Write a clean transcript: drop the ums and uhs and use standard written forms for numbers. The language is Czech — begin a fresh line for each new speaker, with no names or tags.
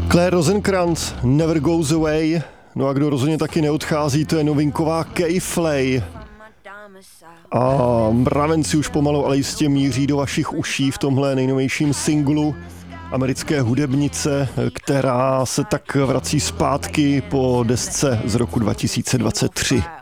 Claire Rosenkrantz, Never Goes Away. No a kdo rozhodně taky neodchází, to je novinková K-Flay. A mravenci už pomalu ale jistě míří do vašich uší v tomhle nejnovějším singlu americké hudebnice, která se tak vrací zpátky po desce z roku 2023.